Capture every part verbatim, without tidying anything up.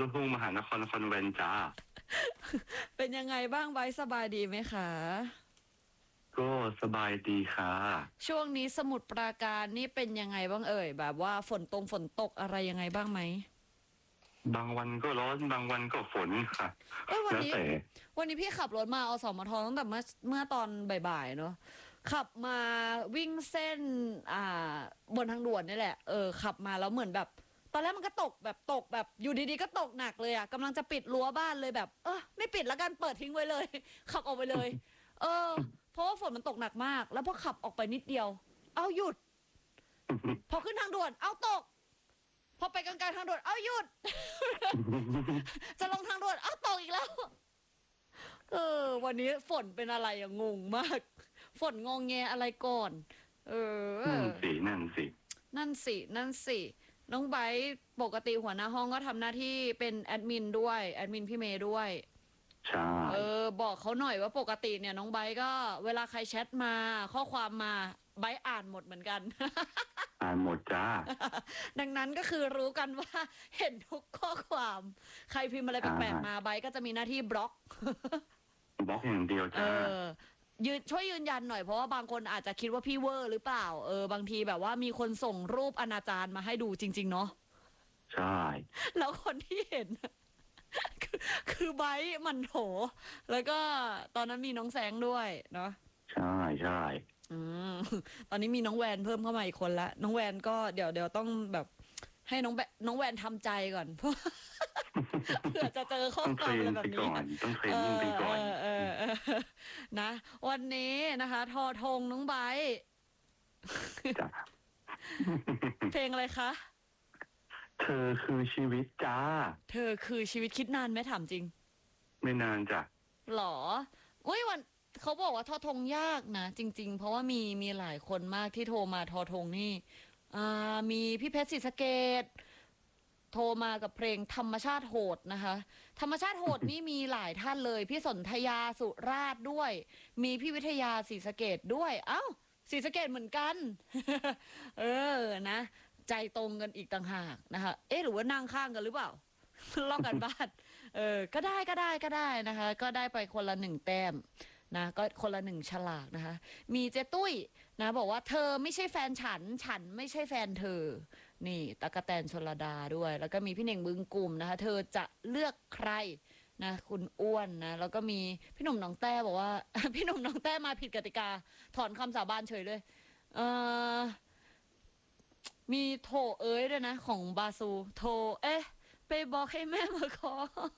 กทุ่งมหานครคอนแวนจ้าเป็นยังไงบ้างไว้สบายดีไหมคะก็สบายดีค่ะช่วงนี้สมุทรปราการนี่เป็นยังไงบ้างเอ่ยแบบว่าฝนตรงฝนตกอะไรยังไงบ้างไหมบางวันก็ร้อนบางวันก็ฝนค่ะเอ้ยวันแล้วนี้แต่วันนี้พี่ขับรถมาอสมทตั้งแต่เมื่อเมื่อตอนบ่ายๆเนาะขับมาวิ่งเส้นอ่าบนทางด่วนนี่แหละเออขับมาแล้วเหมือนแบบตอนแรกมันก็ตกแบบตกแบบอยู่ดีๆก็ตกหนักเลยอ่ะกำลังจะปิดรั้วบ้านเลยแบบเออไม่ปิดแล้วกันเปิดทิ้งไว้เลยขับออกไปเลยเออเพราะว่าฝนมันตกหนักมากแล้วพอขับออกไปนิดเดียวเอาหยุดพอขึ้นทางด่วนเอาตกพอไปกลางๆทางด่วนเอาหยุดจะลงทางด่วนเอาตกอีกแล้วเออวันนี้ฝนเป็นอะไรอะงงมากฝนงงแงอะไรก่อนเออนั่นสินั่นสินั่นสินั่นสิน้องไบร์ทปกติหัวหน้าห้องก็ทำหน้าที่เป็นแอดมินด้วยแอดมินพี่เมย์ด้วยใช่เออบอกเขาหน่อยว่าปกติเนี่ยน้องไบร์ทก็เวลาใครแชทมาข้อความมาไบร์ทอ่านหมดเหมือนกันอ่านหมดจ้าดังนั้นก็คือรู้กันว่าเห็นทุกข้อความใครพิมพ์อะไรแปลกๆมาไบร์ทก็จะมีหน้าที่บล็อกบล็อกอย่างเดียวจ้ายืนช่วยยืนยันหน่อยเพราะว่าบางคนอาจจะคิดว่าพี่เวอร์หรือเปล่าเออบางทีแบบว่ามีคนส่งรูปอนาจารมาให้ดูจริงๆเนาะใช่แล้วคนที่เห็นคือคือไบร์ทมันโถแล้วก็ตอนนั้นมีน้องแสงด้วยเนาะใช่ใช่อืมตอนนี้มีน้องแวนเพิ่มเข้ามาอีกคนละน้องแวนก็เดี๋ยวเดี๋ยวต้องแบบให้น้องแบน้องแวนทำใจก่อนเพราะเผื่อจะเจอข้อความอะไรแบบนี้ต้องเทรนนิ่งไปก่อนเออเออนะวันนี้นะคะทอทงน้องไบร์ทเพลงอะไรคะเธอคือชีวิตจ้าเธอคือชีวิตคิดนานไหมถามจริงไม่นานจ้ะหรออุ้ยวันเขาบอกว่าทอทงยากนะจริงๆเพราะว่ามีมีหลายคนมากที่โทรมาทอทงนี่อ่ามีพี่เพชรศรีสะเกษโทรมากับเพลงธรรมชาติโหดนะคะธรรมชาติโหดนี่มีหลายท่านเลยพี่สนธยาสุราษฎร์ด้วยมีพี่วิทยาศรีสะเกษด้วยเอ้าศรีสะเกษเหมือนกัน เออนะใจตรงกันอีกต่างหากนะคะเอ๊ะหรือว่านั่งข้างกันหรือเปล่าลอกกันบ้านเออก็ได้ก็ได้ก็ได้นะคะก็ได้ไปคนละหนึ่งแต้มนะก็คนละหนึ่งฉลากนะคะมีเจตุ้ยนะบอกว่าเธอไม่ใช่แฟนฉันฉันไม่ใช่แฟนเธอนี่ตะกะแตนชลดาด้วยแล้วก็มีพี่เน่งบึงกลุ่มนะคะเธอจะเลือกใครนะคุณอ้วนนะแล้วก็มีพี่หนุ่มน้องแต้บอกว่า พี่หนุ่มน้องแต้มาผิดกติกาถอนคำสาบานเฉยเลยเออมีโถเอ้ยด้วยนะของบาซูโถเอ๊ะไปบอกให้แม่มาขอ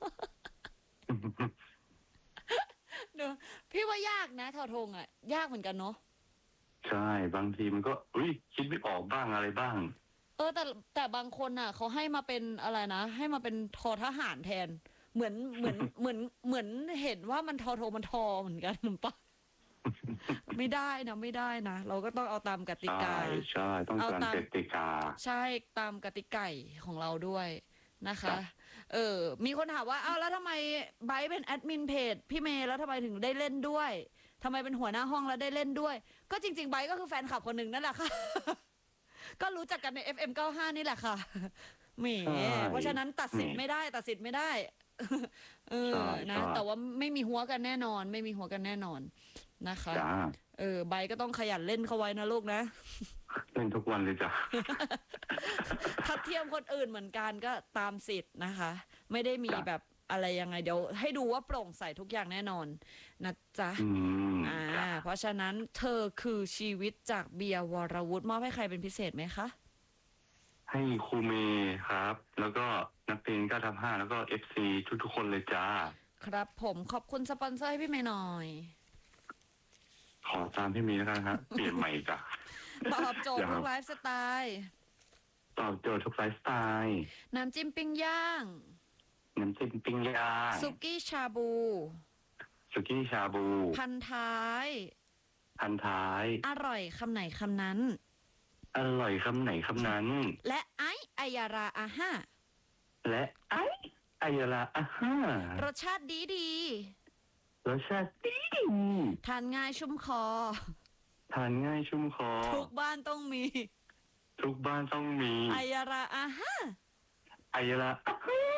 เนอะพี่ว่ายากนะทอทงอ่ะยากเหมือนกันเนาะใช่บางทีมันก็อุ้ยคิดไม่ออกบ้างอะไรบ้างเออแต่แต่บางคนอ่ะเขาให้มาเป็นอะไรนะให้มาเป็นทอทหารแทนเหมือนเหมือนเหมือนเหมือนเห็นว่ามันทอโทมันทอเหมือนกันหรือปะไม่ได้นะไม่ได้นะเราก็ต้องเอาตามกติกาใช่ใช่ต้องตามกติกาใช่ตามกติกาของเราด้วยนะคะเออมีคนถามว่าอ้าวแล้วทำไมไบร์ทเป็นแอดมินเพจพี่เมย์แล้วทำไมถึงได้เล่นด้วยทำไมเป็นหัวหน้าห้องแล้วได้เล่นด้วยก็จริงๆไบร์ทก็คือแฟนคลับคนหนึ่งนั่นแหละค่ะ ก็รู้จักกันใน เอฟ เอ็ม เก้าสิบห้า นี่แหละค่ะแหมเพราะฉะนั้นตัดสินไม่ได้ตัดสินไม่ได้เออนะแต่ว่าไม่มีหัวกันแน่นอนไม่มีหัวกันแน่นอนนะคะเออไบร์ทก็ต้องขยันเล่นเข้าไว้นะลูกนะเล่นทุกวันเลยจ้ะทัดเทียมคนอื่นเหมือนกันก็ตามสิทธิ์นะคะไม่ได้มีแบบอะไรยังไงเดี๋ยวให้ดูว่าโปร่งใสทุกอย่างแน่นอนนะจ๊ะอ่าเพราะฉะนั้นเธอคือชีวิตจากเบียร์วรวุฒิมอบให้ใครเป็นพิเศษไหมคะให้ครูเมย์ครับแล้วก็นักเรียนเก้าทับห้าแล้วก็เอฟซีทุกๆคนเลยจ้าครับผมขอบคุณสปอนเซอร์ให้พี่เมย์หน่อยขอตามพี่เมย์แล้วกันครับเปลี่ยนใหม่จ้ะตอบโจทย์ทุกไลฟ์สไตล์ตอบโจทย์ทุกไลฟ์สไตล์น้ำจิ้มปิ้งย่างน้ำจิ้มปิ้งย่างสุกี้ชาบูสุกี้ชาบูพันท้ายพันท้ายอร่อยคำไหนคำนั้นอร่อยคำไหนคำนั้นและไอไอยาราอาห้าและไอไอยาราอาห้ารสชาติดีดีรสชาติดีทานง่ายชุ่มคอทานง่ายชุ่มคอทุกบ้านต้องมีทุกบ้านต้องมีไอยาราอาห้าไอยาราอาห้า